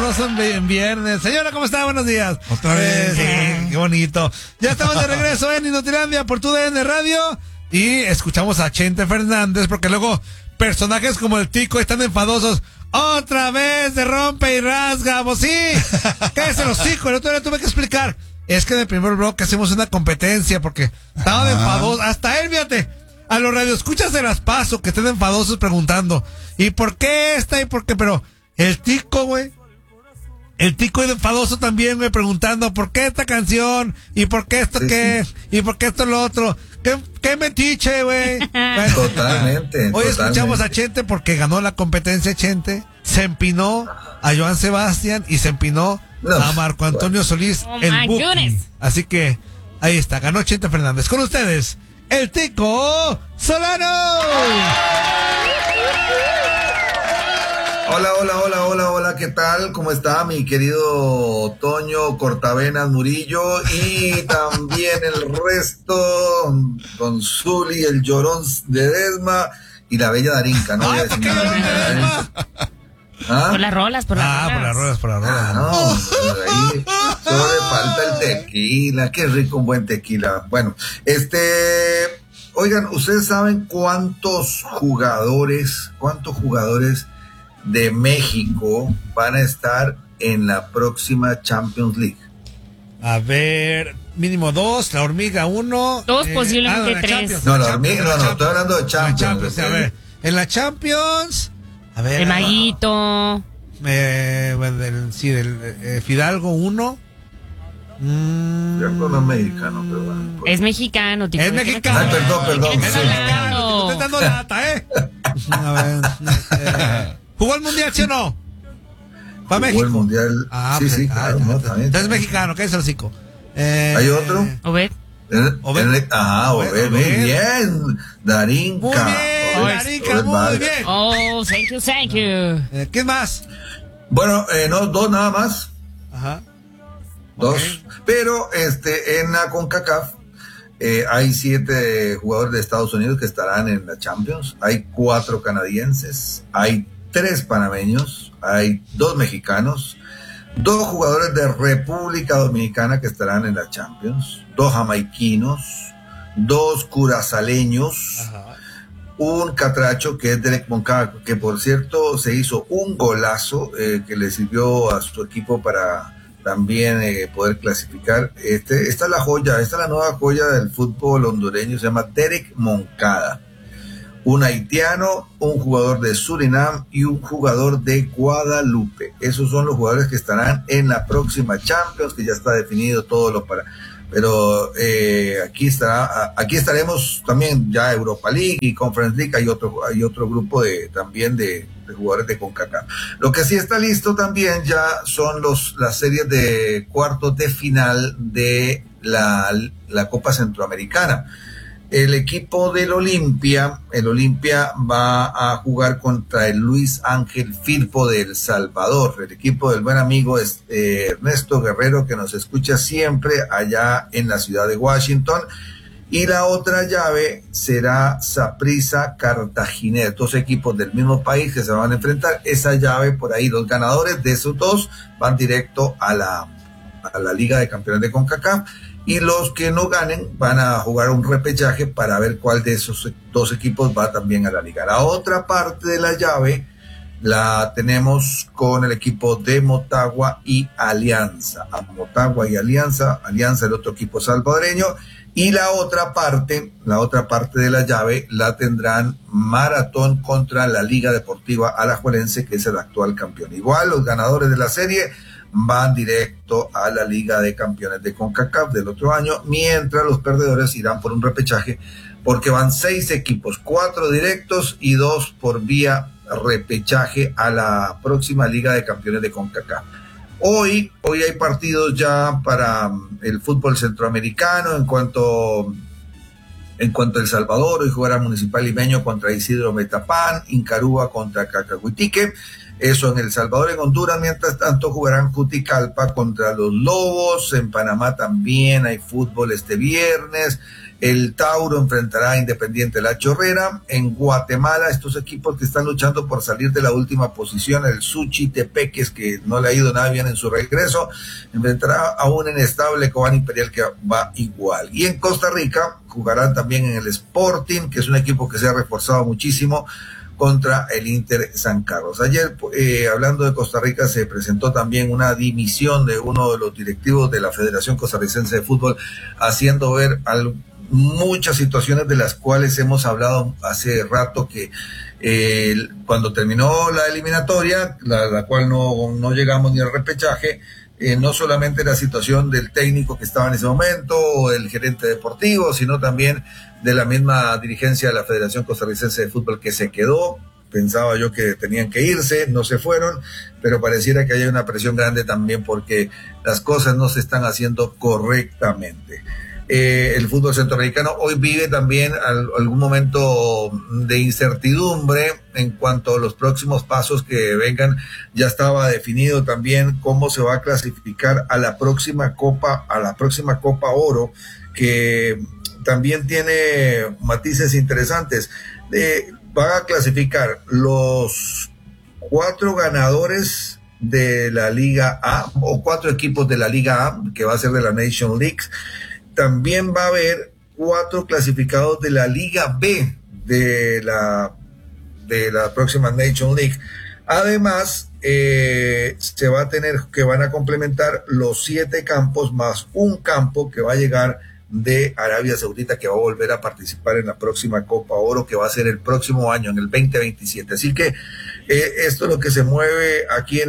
sabroso en viernes. Señora, ¿cómo está? Buenos días. Otra vez. Sí, qué bonito. Ya estamos de regreso en Inutilandia por TUDN Radio y escuchamos a Chente Fernández porque luego personajes como el Tico están enfadosos. Otra vez de rompe y rasga, vos sí. Cállese los hijos, el otro día tuve que explicar. Es que en el primer bloque hacemos una competencia porque estaba de enfadoso. Hasta él, fíjate. A los radioescuchas se las paso, que estén enfadosos preguntando. ¿Y por qué esta? ¿Y por qué? Pero el Tico, güey. El Tico es enfadoso también, güey, preguntando ¿por qué esta canción? ¿Y por qué esto qué? ¿Y por qué esto lo otro? ¿Qué metiche, güey? Bueno, Totalmente. Hoy escuchamos a Chente porque ganó la competencia Chente. Se empinó a Joan Sebastián y se empinó a Marco Antonio Solís, el Buki. Así que ahí está, ganó Chente Fernández. Con ustedes, el Tico Solano. Hola, ¿qué tal? ¿Cómo está mi querido Toño Cortavenas Murillo? Y también el resto, Don Zuli, el llorón de Desma y la bella Darinka, ¿no? ¿Por qué llorón de Desma? ¿Ah? Por las rolas. Por las rolas. No, por ahí solo le falta el tequila. Qué rico un buen tequila. Bueno, oigan, ¿ustedes saben cuántos jugadores de México van a estar en la próxima Champions League? A ver, mínimo 2, la hormiga 1. 2, posiblemente 3. No, la hormiga, no, estoy hablando de Champions. A ver, en la Champions, a ver. El Maguito. Del Fidalgo 1. Ya no es mexicano, pero bueno. Pues. Es mexicano, tío. Es mexicano. Ay, perdón. Es mexicano, te estoy dando lata, A ver, ¿jugó el mundial, sí o no? ¿Va a México? ¿Jugó el mundial? Sí, claro. También. Entonces es mexicano, ¿qué es el hocico? ¿Hay otro? Obed. Obed, muy bien. Darinka. Muy bien, Darinka, muy bien. Oh, thank you. ¿Qué más? Bueno, no, 2 nada más. Ajá. 2. Okay. Pero en la CONCACAF hay 7 jugadores de Estados Unidos que estarán en la Champions. Hay 4 canadienses. Hay 3 panameños. Hay 2 mexicanos. 2 jugadores de República Dominicana que estarán en la Champions. 2 jamaiquinos. 2 curazaleños. Ajá. Un catracho que es Derek Moncada, que por cierto se hizo un golazo que le sirvió a su equipo para también poder clasificar. Esta es la joya, esta es la nueva joya del fútbol hondureño, se llama Derek Moncada. Un haitiano, un jugador de Surinam y un jugador de Guadalupe. Esos son los jugadores que estarán en la próxima Champions, que ya está definido todo lo para. Pero aquí estaremos también ya Europa League y Conference League. Hay otro grupo también de jugadores de CONCACAF. Lo que sí está listo también ya son las series de cuartos de final de la Copa Centroamericana. El equipo del Olimpia va a jugar contra el Luis Ángel Firpo de El Salvador, el equipo del buen amigo Ernesto Guerrero, que nos escucha siempre allá en la ciudad de Washington. Y la otra llave será Saprissa Cartaginés, 2 equipos del mismo país que se van a enfrentar. Esa llave, por ahí, los ganadores de esos 2 van directo a la Liga de Campeones de CONCACAF. Y los que no ganen van a jugar un repechaje para ver cuál de esos 2 equipos va también a la liga. La otra parte de la llave la tenemos con el equipo de Motagua y Alianza. A Motagua y Alianza el otro equipo salvadoreño. Y la otra parte de la llave la tendrán Maratón contra la Liga Deportiva Alajuelense, que es el actual campeón. Igual los ganadores de la serie van directo a la Liga de Campeones de CONCACAF del otro año, mientras los perdedores irán por un repechaje, porque van 6 equipos, 4 directos y 2 por vía repechaje a la próxima Liga de Campeones de CONCACAF. Hoy hay partidos ya para el fútbol centroamericano. En cuanto a El Salvador, hoy jugará Municipal Limeño contra Isidro Metapán, Incarúa contra Cacahuitique. Eso en El Salvador. En Honduras, mientras tanto, jugarán Juticalpa contra los Lobos. En Panamá también hay fútbol este viernes. El Tauro enfrentará a Independiente La Chorrera. En Guatemala, estos equipos que están luchando por salir de la última posición, el Suchi Tepeques, que no le ha ido nada bien en su regreso, enfrentará a un inestable Cobán Imperial que va igual. Y en Costa Rica jugarán también en el Sporting, que es un equipo que se ha reforzado muchísimo, contra el Inter San Carlos. Ayer, hablando de Costa Rica, se presentó también una dimisión de uno de los directivos de la Federación Costarricense de Fútbol, haciendo ver muchas situaciones de las cuales hemos hablado hace rato, que cuando terminó la eliminatoria, la cual no llegamos ni al repechaje, no solamente la situación del técnico que estaba en ese momento, o el gerente deportivo, sino también de la misma dirigencia de la Federación Costarricense de Fútbol, que se quedó. Pensaba yo que tenían que irse, no se fueron, pero pareciera que hay una presión grande también porque las cosas no se están haciendo correctamente. El fútbol centroamericano hoy vive también algún momento de incertidumbre en cuanto a los próximos pasos que vengan. Ya estaba definido también cómo se va a clasificar a la próxima Copa Oro, que también tiene matices interesantes. Van a clasificar los 4 ganadores de la Liga A, o 4 equipos de la Liga A, que va a ser de la Nation League. También va a haber 4 clasificados de la Liga B de la próxima Nation League. Además, se va a tener que van a complementar los 7 campos más un campo que va a llegar de Arabia Saudita, que va a volver a participar en la próxima Copa Oro, que va a ser el próximo año, en el 2027. Así que esto es lo que se mueve aquí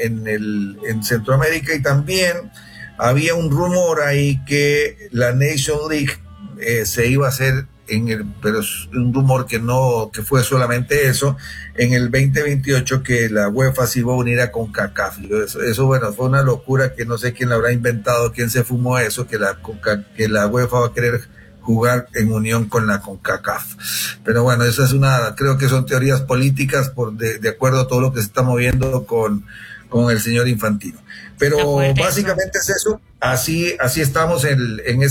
en Centroamérica. Y también había un rumor ahí que la Nation League se iba a hacer pero es un rumor que fue solamente eso, en el 2028, que la UEFA se iba a unir a CONCACAF. Eso bueno, fue una locura, que no sé quién la habrá inventado, quién se fumó eso, que la UEFA va a querer jugar en unión con la CONCACAF. Pero bueno, eso es creo que son teorías políticas de acuerdo a todo lo que se está moviendo con el señor Infantino. Pero básicamente es eso. Así estamos en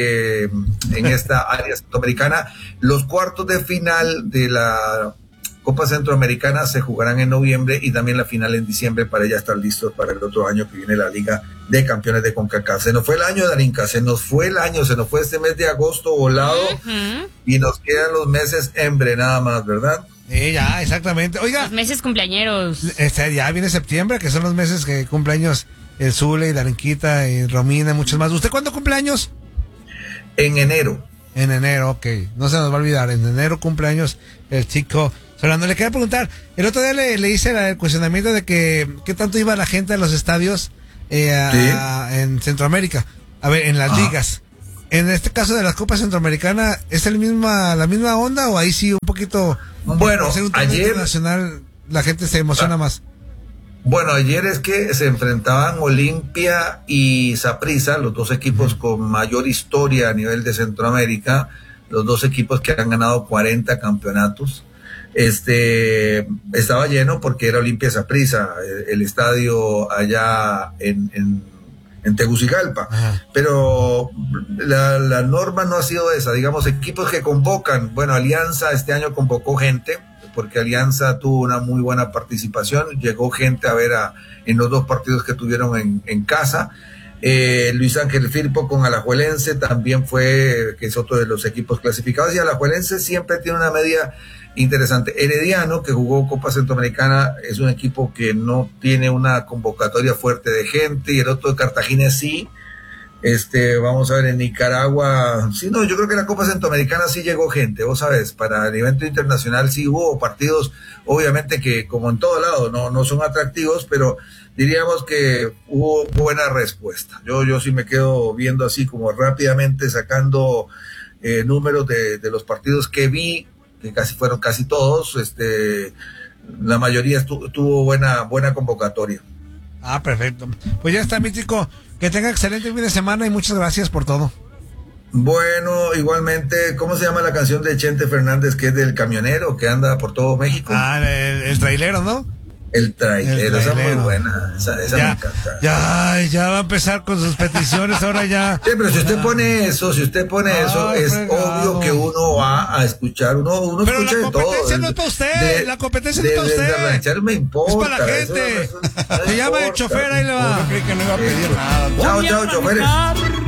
esta área centroamericana. Los cuartos de final de la Copa Centroamericana se jugarán en noviembre, y también la final en diciembre, para ya estar listos para el otro año que viene la Liga de Campeones de CONCACAF. Se nos fue el año, Darinka, se nos fue este mes de agosto volado, y nos quedan los meses nada más, ¿verdad? Ya, exactamente. Oiga, los meses cumpleañeros. Ya viene septiembre, que son los meses que cumpleaños el Zule y Darinquita y Romina y muchos más. ¿Usted cuándo cumpleaños? En enero. En enero, ok. No se nos va a olvidar. En enero cumpleaños el chico Solano. Le quería preguntar, el otro día le hice el cuestionamiento de qué tanto iba la gente a los estadios en Centroamérica. A ver, en las ligas. En este caso de la Copa Centroamericana, ¿es la misma onda, o ahí sí un poquito? Bueno, por ser un torneo internacional, la gente se emociona más. Bueno, ayer es que se enfrentaban Olimpia y Saprissa, los dos equipos con mayor historia a nivel de Centroamérica, los dos equipos que han ganado 40 campeonatos. Estaba lleno porque era Olimpia Saprissa, el estadio allá en Tegucigalpa. Ajá. Pero la norma no ha sido esa, digamos, equipos que convocan. Bueno, Alianza este año convocó gente, porque Alianza tuvo una muy buena participación, llegó gente a ver en los 2 partidos que tuvieron en casa. Luis Ángel Firpo con Alajuelense también que es otro de los equipos clasificados, y Alajuelense siempre tiene una media interesante. Herediano, que jugó Copa Centroamericana, es un equipo que no tiene una convocatoria fuerte de gente, y el otro de Cartagena sí. Vamos a ver, en Nicaragua, sí, no, yo creo que la Copa Centroamericana sí llegó gente, vos sabes, para el evento internacional sí hubo partidos, obviamente que como en todo lado no son atractivos, pero diríamos que hubo buena respuesta. Yo sí me quedo viendo así como rápidamente, sacando números de los partidos que vi, que fueron casi todos, la mayoría tuvo buena convocatoria. Perfecto. Pues ya está, mi chico. Que tenga excelente fin de semana y muchas gracias por todo. Bueno, igualmente, ¿cómo se llama la canción de Chente Fernández, que es del camionero que anda por todo México? El trailero, ¿no? El trailero, esa es muy trailero. buena. Esa me encanta. Ya va a empezar con sus peticiones, ahora ya. Sí, pero si usted pone eso, es fregado. obvio que uno va a escuchar, uno Pero escucha la de todo. competencia no es para usted, la competencia no es para usted. De ranchar me importa. Es para la gente. Se llama el chofer, ahí le va. Yo creí que no iba a pedir nada. Chao, choferes.